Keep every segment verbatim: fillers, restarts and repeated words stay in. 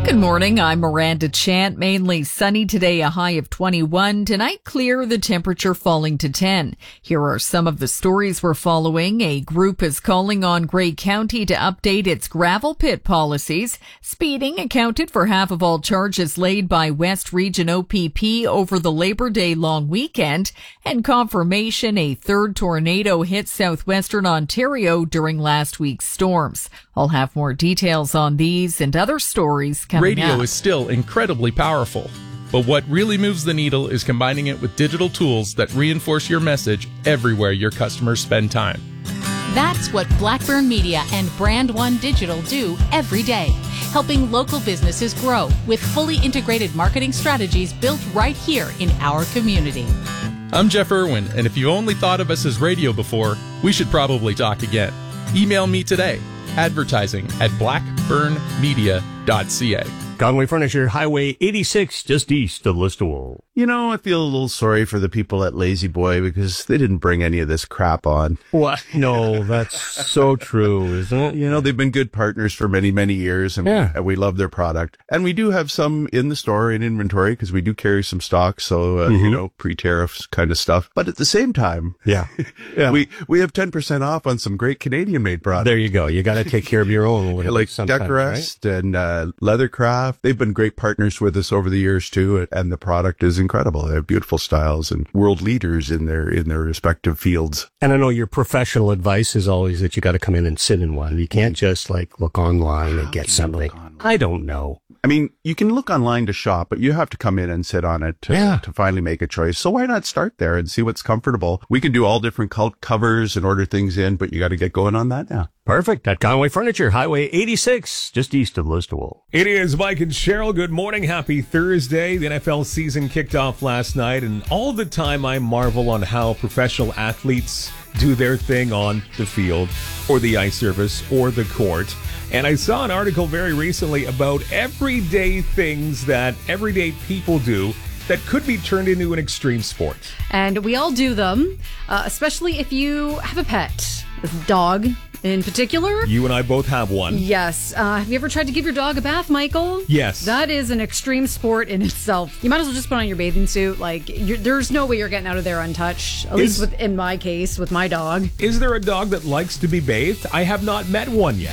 Good morning. I'm Miranda Chant. Mainly sunny today, a high of twenty-one. Tonight, clear, the temperature falling to ten. Here are some of the stories we're following. A group is calling on Grey County to update its gravel pit policies. Speeding accounted for half of all charges laid by West Region O P P over the Labor Day long weekend. And confirmation, a third tornado hit southwestern Ontario during last week's storms. I'll have more details on these and other stories coming Radio up. is still incredibly powerful, but what really moves the needle is combining it with digital tools that reinforce your message everywhere your customers spend time. That's what Blackburn Media and Brand One Digital do every day, helping local businesses grow with fully integrated marketing strategies built right here in our community. I'm Jeff Irwin, and if you only thought of us as radio before, we should probably talk again. Email me today, advertising at blackburn media dot c a. Conway Furniture, Highway eighty-six, just east of Listowel. You know, I feel a little sorry for the people at Lazy Boy because they didn't bring any of this crap on. What? No, that's so true, isn't it? You know, they've been good partners for many, many years, and, Yeah. and we love their product. And we do have some in the store in inventory because we do carry some stock, so, uh, Mhm. you know, pre-tariffs kind of stuff. But at the same time, Yeah. Yeah. we we have ten percent off on some great Canadian-made products. There you go. You got to take care of your own. Like sometimes, Decorest and uh, Leathercraft. They've been great partners with us over the years too, and the product is incredible. They have beautiful styles and world leaders in their in their respective fields. And I know your professional advice is always that you got to come in and sit in one. You can't just like look online and get something. I don't know. I mean, you can look online to shop, but you have to come in and sit on it to, Yeah. to finally make a choice. So why not start there and see what's comfortable? We can do all different cult covers and order things in, but you got to get going on that now. Perfect. At Conway Furniture, Highway eighty-six, just east of Listowel. It is Mike and Cheryl. Good morning. Happy Thursday. The N F L season kicked off last night, and all the time I marvel on how professional athletes do their thing on the field or the ice surface or the court. And I saw an article very recently about everyday things that everyday people do that could be turned into an extreme sport. And we all do them, uh, especially if you have a pet, a dog in particular. You and I both have one. Yes. Uh, have you ever tried to give your dog a bath, Michael? Yes. That is an extreme sport in itself. You might as well just put on your bathing suit. Like, you're, there's no way you're getting out of there untouched. At Is- least with, in my case, with my dog. Is there a dog that likes to be bathed? I have not met one yet.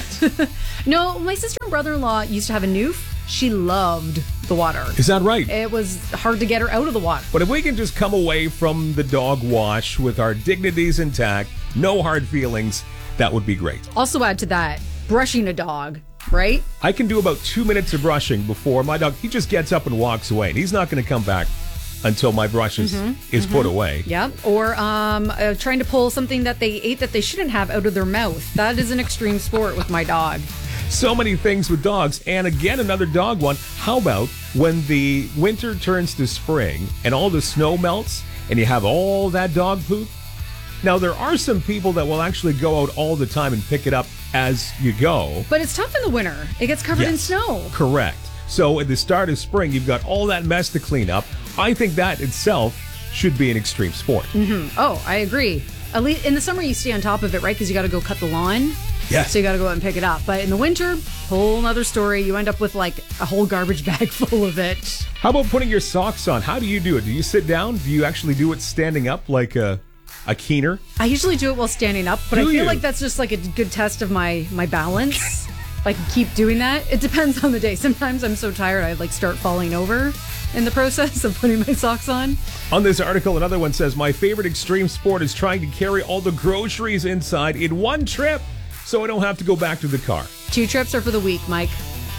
No, my sister and brother-in-law used to have a Newf. She loved the water. Is that right? It was hard to get her out of the water. But if we can just come away from the dog wash with our dignities intact, no hard feelings, that would be great. Also add to that, brushing a dog, right? I can do about two minutes of brushing before my dog, he just gets up and walks away. And he's not going to come back until my brush is, is put away. Yeah. Or um, uh, trying to pull something that they ate that they shouldn't have out of their mouth. That is an extreme sport with my dog. So many things with dogs. And again, another dog one. How about when the winter turns to spring and all the snow melts and you have all that dog poop? Now, there are some people that will actually go out all the time and pick it up as you go. But it's tough in the winter. It gets covered in Yes. snow. Correct. So at the start of spring, you've got all that mess to clean up. I think that itself should be an extreme sport. Oh, I agree. At least in the summer, you stay on top of it, right? Because you got to go cut the lawn. Yeah. So you got to go out and pick it up. But in the winter, whole nother story. You end up with like a whole garbage bag full of it. How about putting your socks on? How do you do it? Do you sit down? Do you actually do it standing up like a, a keener? I usually do it while standing up, but Do I feel you? like that's just like a good test of my my balance. If I can keep doing that. It depends on the day. Sometimes I'm so tired I like start falling over in the process of putting my socks on. On this article, another one says, my favorite extreme sport is trying to carry all the groceries inside in one trip so I don't have to go back to the car. Two trips are for the week, Mike.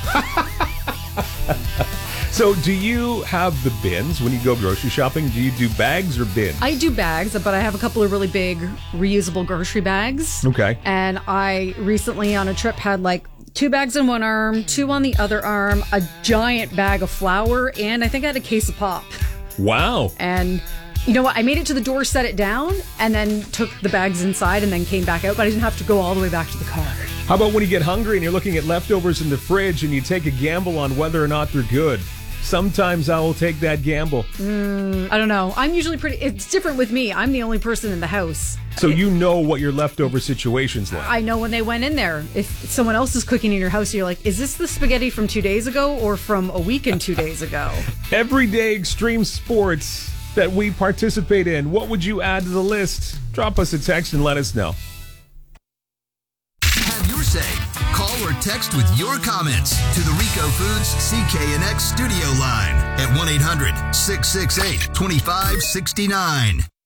So do you have the bins when you go grocery shopping? Do you do bags or bins? I do bags, but I have a couple of really big reusable grocery bags. Okay. And I recently on a trip had like two bags in one arm, two on the other arm, a giant bag of flour, and I think I had a case of pop. Wow. And you know what? I made it to the door, set it down, and then took the bags inside and then came back out, but I didn't have to go all the way back to the car. How about when you get hungry and you're looking at leftovers in the fridge and you take a gamble on whether or not they're good? Sometimes I will take that gamble. I don't know. I'm usually pretty... It's different with me. I'm the only person in the house. So you know what your leftover situation's like. I know when they went in there. If someone else is cooking in your house, you're like, is this the spaghetti from two days ago or from a week and two days ago? Everyday extreme sports that we participate in. What would you add to the list? Drop us a text and let us know. Have your say. Call or text with your comments to the Rico Foods C K N X studio line at one eight hundred six six eight two five six nine.